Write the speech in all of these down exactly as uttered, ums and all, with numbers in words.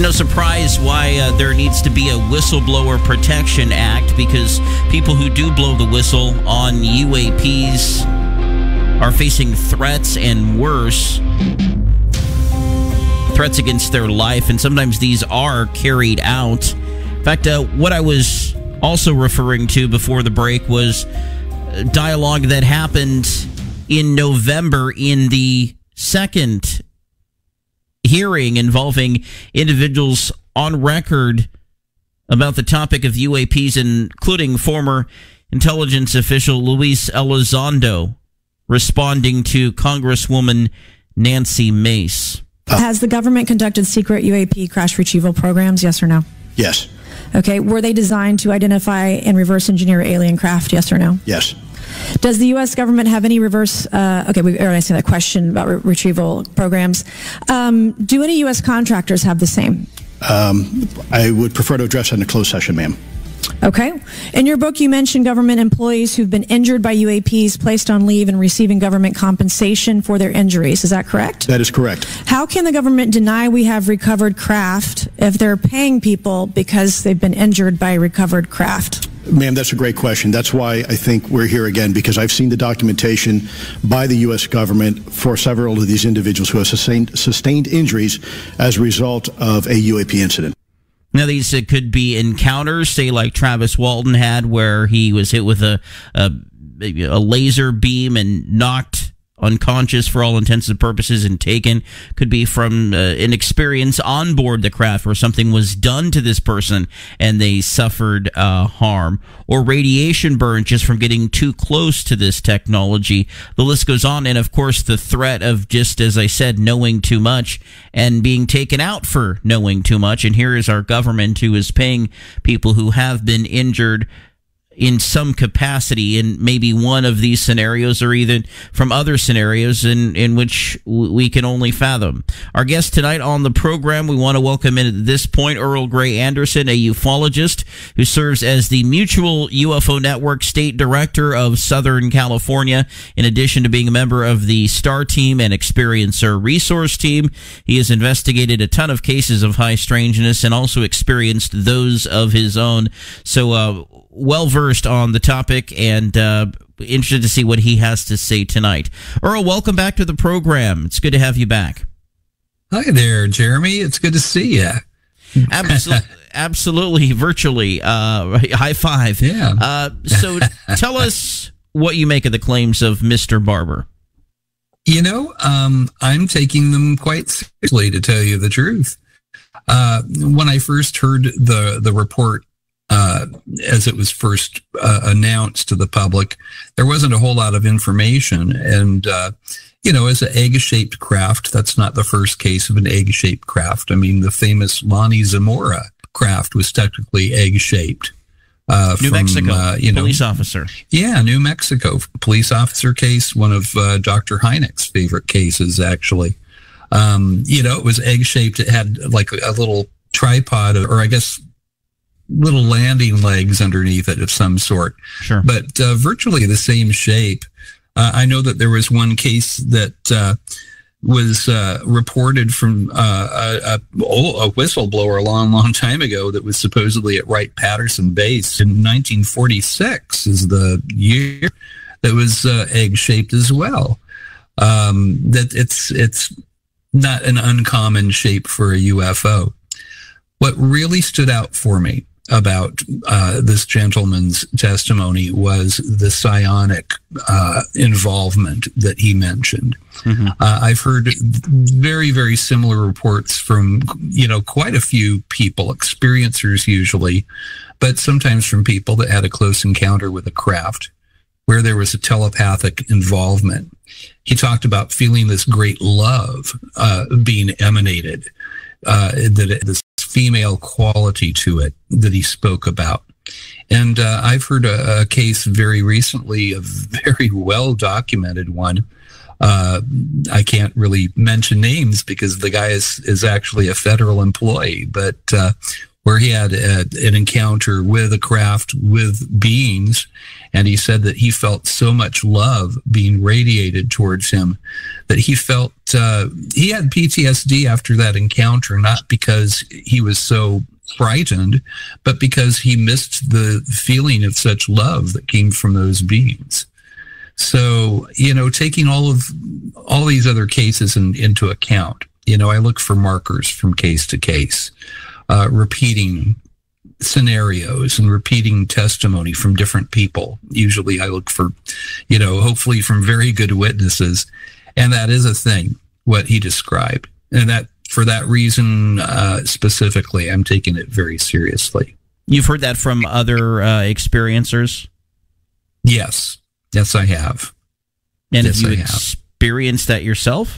no surprise why uh, there needs to be a Whistleblower Protection Act, because people who do blow the whistle on U A Ps are facing threats and worse, threats against their life, and sometimes these are carried out. In fact, uh, what I was also referring to before the break was dialogue that happened in November in the second hearing involving individuals on record about the topic of U A Ps, including former intelligence official Luis Elizondo responding to Congresswoman Nancy Mace. Has the government conducted secret U A P crash retrieval programs, yes or no? Yes. Okay. Were they designed to identify and reverse engineer alien craft, yes or no? Yes. Does the U S government have any reverse, uh, okay, we already answered that question about re- retrieval programs. Um, do any U S contractors have the same? Um, I would prefer to address that in a closed session, ma'am. Okay. In your book, you mentioned government employees who've been injured by U A Ps, placed on leave, and receiving government compensation for their injuries. Is that correct? That is correct. How can the government deny we have recovered craft if they're paying people because they've been injured by recovered craft? Ma'am, that's a great question. That's why I think we're here again, because I've seen the documentation by the U S government for several of these individuals who have sustained, sustained injuries as a result of a U A P incident. Now, these uh, could be encounters, say like Travis Walton had, where he was hit with a, a, a laser beam and knocked unconscious for all intents and purposes and taken. Could be from uh, an experience on board the craft where something was done to this person and they suffered uh, harm, or radiation burn just from getting too close to this technology. The list goes on. And of course, the threat of, just as I said, knowing too much and being taken out for knowing too much. And here is our government, who is paying people who have been injured in some capacity in maybe one of these scenarios, or even from other scenarios in, in which w- we can only fathom. Our guest tonight on the program, we want to welcome in at this point Earl Gray Anderson, a ufologist who serves as the Mutual U F O Network State Director of Southern California. In addition to being a member of the STAR team and Experiencer Resource team, he has investigated a ton of cases of high strangeness and also experienced those of his own. So, uh, well-versed on the topic, and uh, interested to see what he has to say tonight. Earl, welcome back to the program. It's good to have you back. Hi there, Jeremy. It's good to see you. Absolutely, absolutely, virtually. Uh, high five. Yeah. Uh, so tell us what you make of the claims of Mister Barber. You know, um, I'm taking them quite seriously, to tell you the truth. Uh, when I first heard the, the report, Uh, as it was first uh, announced to the public, there wasn't a whole lot of information. And, uh, you know, as an egg-shaped craft, that's not the first case of an egg-shaped craft. I mean, the famous Lonnie Zamora craft was technically egg-shaped. Uh, New from, Mexico, uh, you know, police officer. Yeah, New Mexico police officer case, one of uh, Doctor Hynek's favorite cases, actually. Um, you know, it was egg-shaped. It had like a little tripod, or I guess little landing legs underneath it of some sort. Sure. But uh, virtually the same shape. Uh, I know that there was one case that uh, was uh, reported from uh, a, a, a whistleblower a long, long time ago that was supposedly at Wright-Patterson Base in nineteen forty-six is the year, that was uh, egg-shaped as well. Um, that it's it's not an uncommon shape for a U F O. What really stood out for me about uh, this gentleman's testimony was the psionic uh, involvement that he mentioned. Mm-hmm. Uh, I've heard very, very similar reports from, you know, quite a few people, experiencers usually, but sometimes from people that had a close encounter with a craft where there was a telepathic involvement. He talked about feeling this great love uh, being emanated, uh, that it, this female quality to it that he spoke about. And uh, I've heard a, a case very recently, a very well-documented one. Uh, I can't really mention names because the guy is, is actually a federal employee, but uh, where he had a, an encounter with a craft, with beings, and he said that he felt so much love being radiated towards him that he felt uh, he had P T S D after that encounter, not because he was so frightened, but because he missed the feeling of such love that came from those beings. So, you know, taking all of all these other cases in, into account, you know, I look for markers from case to case, uh, repeating scenarios and repeating testimony from different people. Usually I look for, you know, hopefully from very good witnesses. And that is a thing, what he described. And that for that reason, uh, specifically, I'm taking it very seriously. You've heard that from other uh, experiencers? Yes. Yes, I have. And yes, have you I have. experienced that yourself?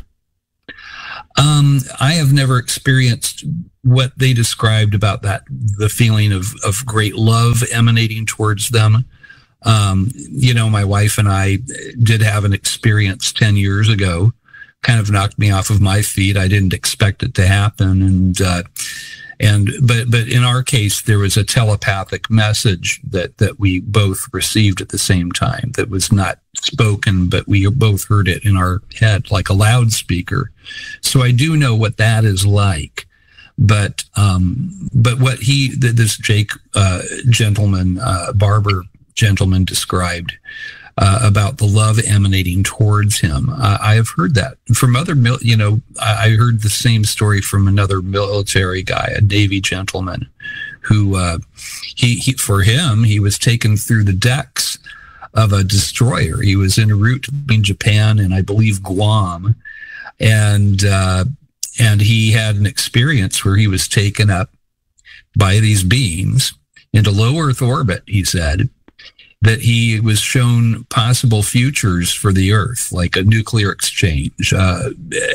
Um, I have never experienced what they described about that, the feeling of, of great love emanating towards them. Um, you know, my wife and I did have an experience ten years ago, kind of knocked me off of my feet. I didn't expect it to happen. And, uh, and, but, but in our case, there was a telepathic message that, that we both received at the same time that was not spoken, but we both heard it in our head like a loudspeaker. So I do know what that is like. But, um, but what he, this Jake, uh, gentleman, uh, Barber gentleman described, Uh, about the love emanating towards him. Uh, I have heard that from other, mil- you know, I, I heard the same story from another military guy, a Navy gentleman, who, uh, he, he, for him, he was taken through the decks of a destroyer. He was en route between Japan and I believe Guam. And, uh, and he had an experience where he was taken up by these beings into low Earth orbit, he said, that he was shown possible futures for the Earth, like a nuclear exchange, uh,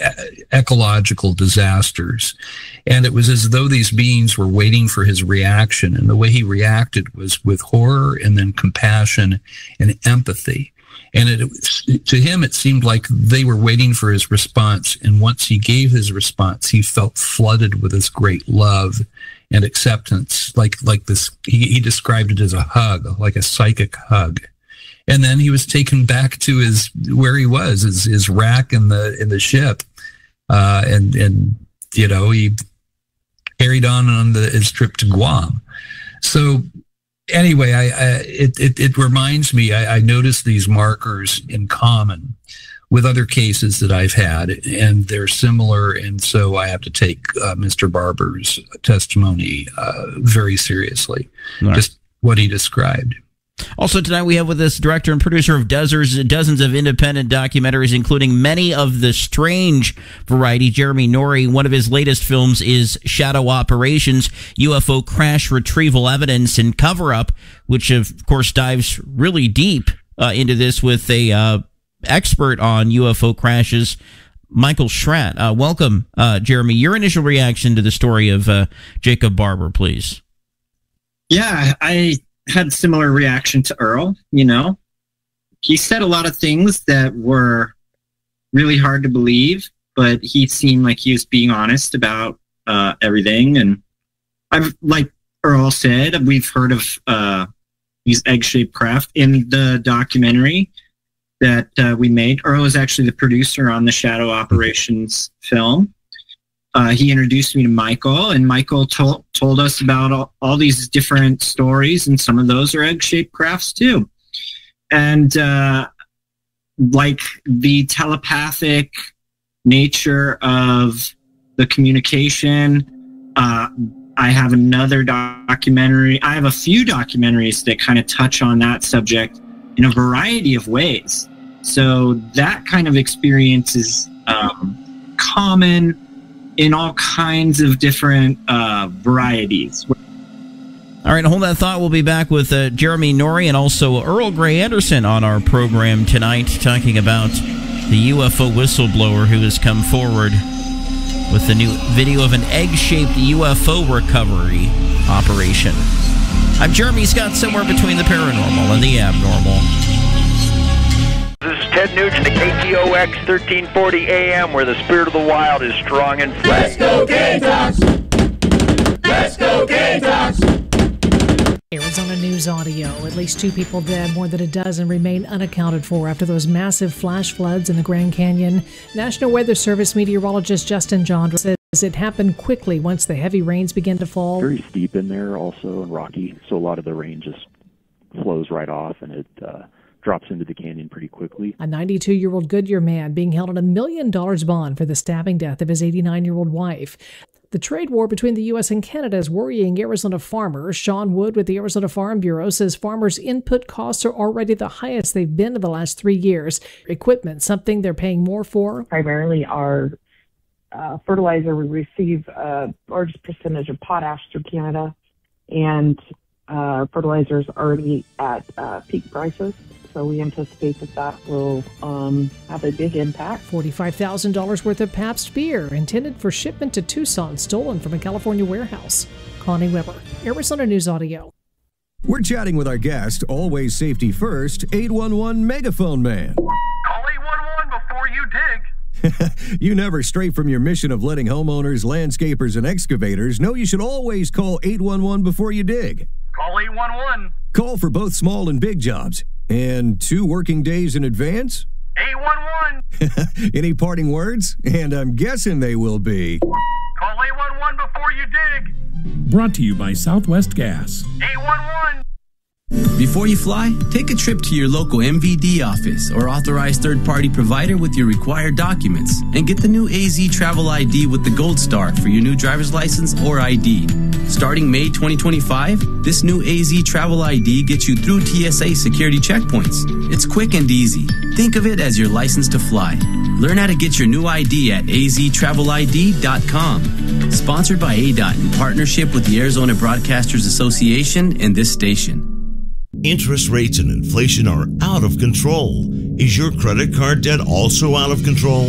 ecological disasters. And it was as though these beings were waiting for his reaction. And the way he reacted was with horror and then compassion and empathy. And it, it, to him, it seemed like they were waiting for his response. And once he gave his response, he felt flooded with this great love and acceptance, like like this. He, he described it as a hug, like a psychic hug. And then he was taken back to his where he was, his, his rack in the in the ship, uh, and and you know he carried on on the his trip to Guam. So anyway, I, I it, it it reminds me. I, I noticed these markers in common with other cases that I've had, and they're similar, and so I have to take uh, Mister Barber's testimony uh, very seriously, right. Just what he described. Also tonight we have with us director and producer of dozens, dozens of independent documentaries, including many of the strange variety, Jeremy Norrie. One of his latest films is Shadow Operations, U F O Crash Retrieval Evidence and Cover-Up, which of course dives really deep uh, into this with a uh, expert on U F O crashes, Michael Schratt. Uh, welcome, uh, Jeremy. Your initial reaction to the story of uh, Jacob Barber, please. Yeah, I had similar reaction to Earl. You know, he said a lot of things that were really hard to believe, but he seemed like he was being honest about uh, everything. And I've, like Earl said, we've heard of uh, these egg-shaped craft in the documentary that uh, we made. Earl is actually the producer on the Shadow Operations film. Uh, he introduced me to Michael, and Michael told told us about all, all these different stories, and some of those are egg-shaped crafts too. And uh, like the telepathic nature of the communication, uh, I have another documentary. I have a few documentaries that kind of touch on that subject in a variety of ways. So that kind of experience is um, common in all kinds of different uh, varieties. All right, hold that thought. We'll be back with uh, Jeremy Norrie and also Earl Grey Anderson on our program tonight, talking about the U F O whistleblower who has come forward with the new video of an egg-shaped U F O recovery operation. I'm Jeremy Scott, somewhere between the paranormal and the abnormal. This is Ted Nugent at K T O X thirteen forty A M, where the spirit of the wild is strong and fresh. Let's go Gamecocks! Let's Let's go Gamecocks! Arizona News Audio. At least two people dead, more than a dozen remain unaccounted for after those massive flash floods in the Grand Canyon. National Weather Service meteorologist Justin John says it happened quickly once the heavy rains began to fall. Very steep in there also and rocky, so a lot of the rain just flows right off and it uh, drops into the canyon pretty quickly. A ninety-two-year-old Goodyear man being held on a million dollars bond for the stabbing death of his eighty-nine-year-old wife. The trade war between the U S and Canada is worrying Arizona farmers. Sean Wood with the Arizona Farm Bureau says farmers' input costs are already the highest they've been in the last three years. Equipment, something they're paying more for. Primarily our uh, fertilizer, we receive a large percentage of potash through Canada, and uh, fertilizer is already at uh, peak prices. So we anticipate that that will um, have a big impact. forty-five thousand dollars worth of Pabst beer intended for shipment to Tucson, stolen from a California warehouse. Connie Weber, Arizona News Audio. We're chatting with our guest, always safety first, eight one one Megaphone Man. Call eight one one before you dig. You never stray from your mission of letting homeowners, landscapers, and excavators know you should always call eight one one before you dig. Call eight one one. Call for both small and big jobs. And two working days in advance? eight one one. Any parting words? And I'm guessing they will be. Call eight one one before you dig. Brought to you by Southwest Gas. eight one one. Before you fly, take a trip to your local M V D office or authorized third-party provider with your required documents and get the new A Z Travel I D with the Gold Star for your new driver's license or I D. Starting May twenty twenty-five, this new A Z Travel I D gets you through T S A security checkpoints. It's quick and easy. Think of it as your license to fly. Learn how to get your new I D at A Z travel I D dot com. Sponsored by A D O T in partnership with the Arizona Broadcasters Association and this station. Interest rates and inflation are out of control. Is your credit card debt also out of control?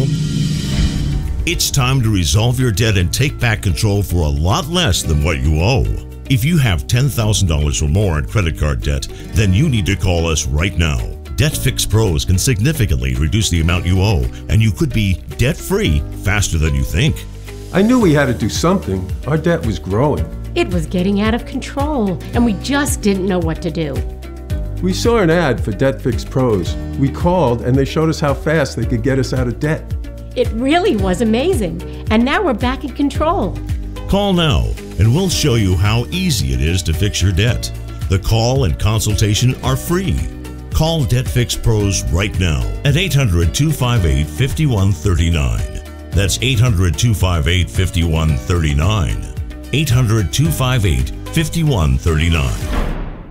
It's time to resolve your debt and take back control for a lot less than what you owe. If you have ten thousand dollars or more in credit card debt, then you need to call us right now. Debt Fix Pros can significantly reduce the amount you owe, and you could be debt-free faster than you think. I knew we had to do something. Our debt was growing. It was getting out of control, and we just didn't know what to do. We saw an ad for Debt Fix Pros. We called, and they showed us how fast they could get us out of debt. It really was amazing, and now we're back in control. Call now, and we'll show you how easy it is to fix your debt. The call and consultation are free. Call Debt Fix Pros right now at eight hundred, two five eight, five one three nine. That's eight hundred, two five eight, five one three nine. eight hundred, two five eight, five one three nine.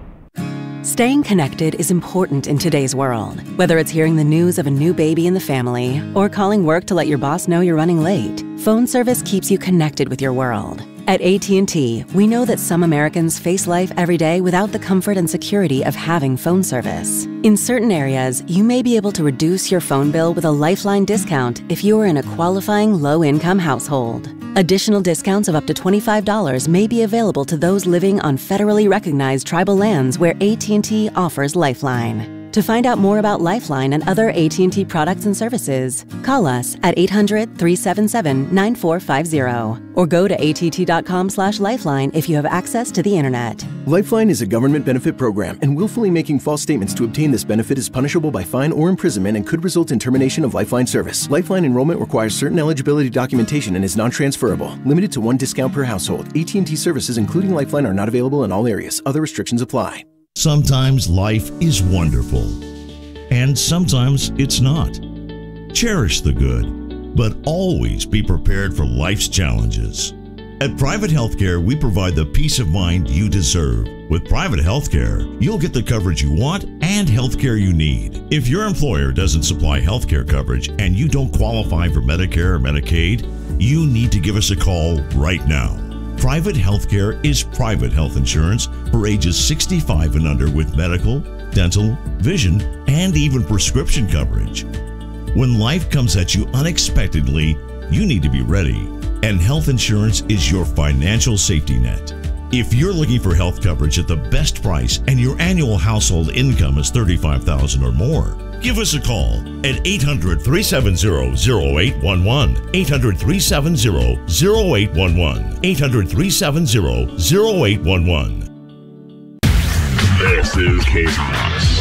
Staying connected is important in today's world. Whether it's hearing the news of a new baby in the family or calling work to let your boss know you're running late, phone service keeps you connected with your world. At A T and T, we know that some Americans face life every day without the comfort and security of having phone service. In certain areas, you may be able to reduce your phone bill with a Lifeline discount if you are in a qualifying low-income household. Additional discounts of up to twenty-five dollars may be available to those living on federally recognized tribal lands where A T and T offers Lifeline. To find out more about Lifeline and other A T and T products and services, call us at eight hundred, three seven seven, nine four five zero or go to A T T dot com slash lifeline if you have access to the internet. Lifeline is a government benefit program, and willfully making false statements to obtain this benefit is punishable by fine or imprisonment and could result in termination of Lifeline service. Lifeline enrollment requires certain eligibility documentation and is non-transferable. Limited to one discount per household. A T and T services, including Lifeline, are not available in all areas. Other restrictions apply. Sometimes life is wonderful, and sometimes it's not. Cherish the good, but always be prepared for life's challenges. At Private Healthcare, we provide the peace of mind you deserve. With Private Healthcare, you'll get the coverage you want and healthcare you need. If your employer doesn't supply healthcare coverage and you don't qualify for Medicare or Medicaid, you need to give us a call right now. Private Healthcare is private health insurance for ages sixty-five and under with medical, dental, vision, and even prescription coverage. When life comes at you unexpectedly, you need to be ready, and health insurance is your financial safety net. If you're looking for health coverage at the best price and your annual household income is thirty-five thousand dollars or more, Give us a call at eight hundred, three seven zero, zero eight one one. eight hundred, three seven zero, zero eight one one. eight hundred, three seven zero, zero eight one one. This is K T O S.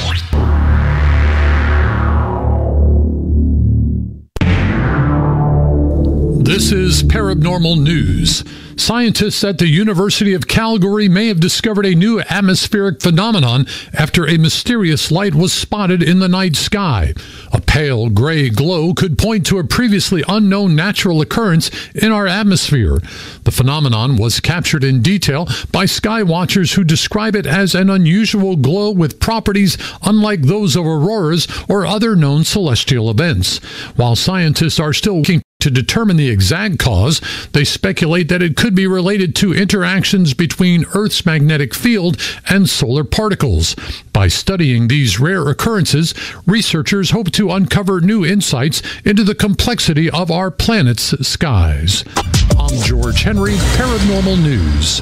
This is Paranormal News. Scientists at the University of Calgary may have discovered a new atmospheric phenomenon after a mysterious light was spotted in the night sky. A pale gray glow could point to a previously unknown natural occurrence in our atmosphere. The phenomenon was captured in detail by sky watchers who describe it as an unusual glow with properties unlike those of auroras or other known celestial events. While scientists are still working to determine the exact cause, they speculate that it could be related to interactions between Earth's magnetic field and solar particles. By studying these rare occurrences, researchers hope to uncover new insights into the complexity of our planet's skies. I'm George Henry, Paranormal News.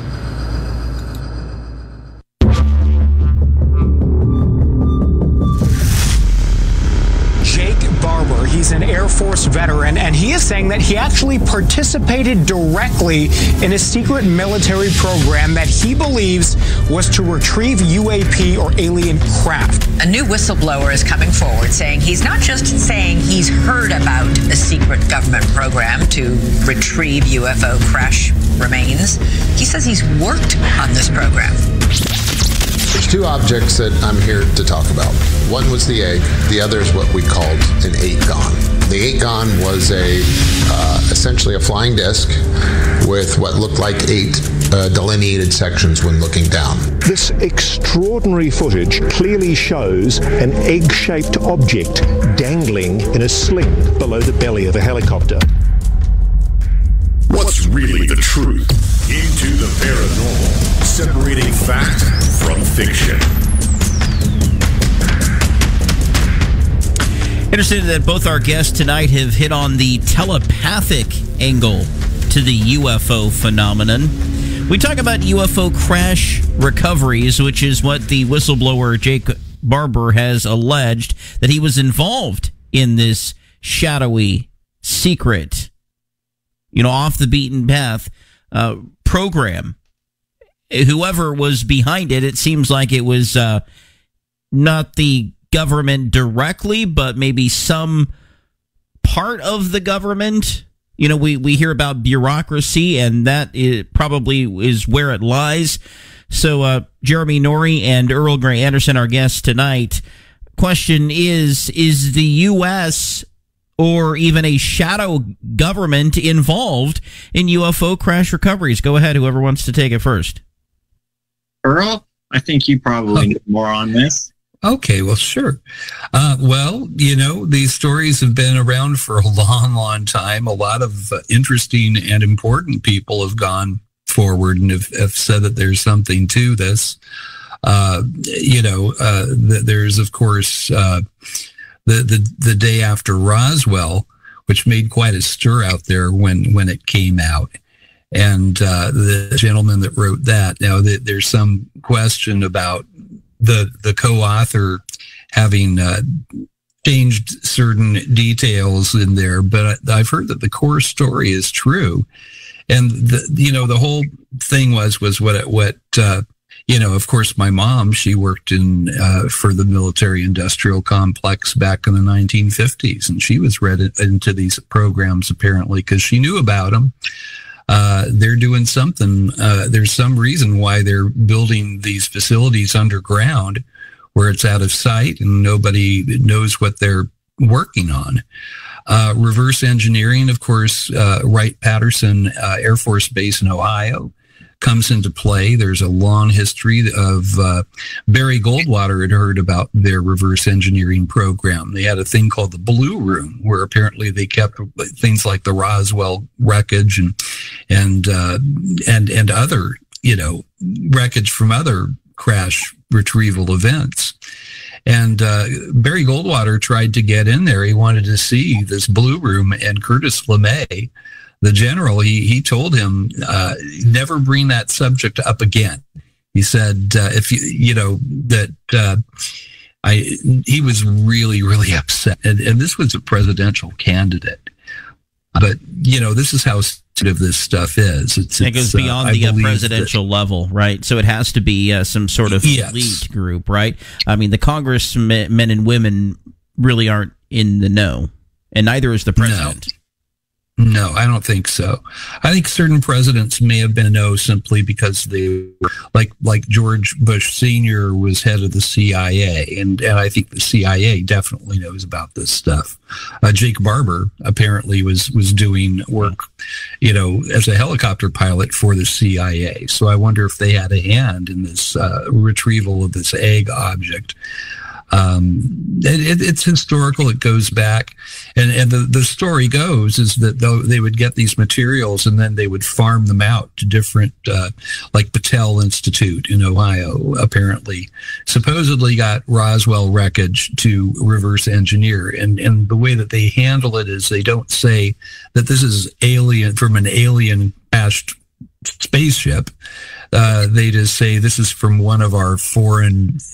Barber. He's an Air Force veteran, and he is saying that he actually participated directly in a secret military program that he believes was to retrieve U A P or alien craft. A new whistleblower is coming forward saying he's not just saying he's heard about a secret government program to retrieve U F O crash remains. He says he's worked on this program. There's two objects that I'm here to talk about. One was the egg. The other is what we called an eight-gon. The eight-gon was a uh, essentially a flying disc with what looked like eight uh, delineated sections when looking down. This extraordinary footage clearly shows an egg-shaped object dangling in a sling below the belly of a helicopter. What's really the truth? Into the paranormal, separating fact from fiction. Interested that both our guests tonight have hit on the telepathic angle to the U F O phenomenon. We talk about U F O crash recoveries, which is what the whistleblower Jake Barber has alleged, that he was involved in this shadowy, secret, you know, off the beaten path uh, program. Whoever was behind it, it seems like it was uh, not the government directly, but maybe some part of the government. You know, we, we hear about bureaucracy, and that is, probably is where it lies. So, uh, Jeremy Norrie and Earl Grey Anderson, our guests tonight. Question is, is the U S or even a shadow government involved in U F O crash recoveries? Go ahead, whoever wants to take it first. Earl, I think you probably know more on this. Okay, well, sure. Uh, well, you know, these stories have been around for a long, long time. A lot of uh, interesting and important people have gone forward and have, have said that there's something to this. Uh, you know, uh, th- there's, of course, uh, the, the the day after Roswell, which made quite a stir out there when, when it came out. And uh, the gentleman that wrote that, now th- there's some question about the the co-author having uh, changed certain details in there, but I've heard that the core story is true. And the, you know, the whole thing was was what what uh, you know. Of course, my mom, she worked in uh, for the military-industrial complex back in the nineteen fifties, and she was read into these programs apparently because she knew about them. Uh, they're doing something. Uh, there's some reason why they're building these facilities underground where it's out of sight and nobody knows what they're working on. Uh, reverse engineering, of course, uh, Wright-Patterson uh, Air Force Base in Ohio comes into play. There's a long history of uh, Barry Goldwater had heard about their reverse engineering program. They had a thing called the Blue Room, where apparently they kept things like the Roswell wreckage and and uh, and and other, you know, wreckage from other crash retrieval events. And uh, Barry Goldwater tried to get in there. He wanted to see this Blue Room, and Curtis LeMay, the general, he he told him, uh, never bring that subject up again. He said, uh, if you, you know, that uh, I he was really, really upset. And, and this was a presidential candidate. But, you know, this is how sensitive this stuff is. It's, it goes it's, beyond uh, the uh, believe presidential that, level, right? So it has to be uh, some sort of yes. elite group, right? I mean, the congressmen men and women really aren't in the know, and neither is the president. No. No, I don't think so. I think certain presidents may have been no simply because they were like like George Bush Senior was head of the C I A, and, and I think the C I A definitely knows about this stuff. Uh, Jake Barber apparently was was doing work, you know, as a helicopter pilot for the C I A. So I wonder if they had a hand in this uh, retrieval of this egg object. Um, it, it's historical. It goes back, and, and the, the story goes is that they would get these materials and then they would farm them out to different, uh, like Battelle Institute in Ohio, apparently, supposedly got Roswell wreckage to reverse engineer. And, and the way that they handle it is they don't say that this is alien from an alien crashed spaceship. Uh, they just say this is from one of our foreign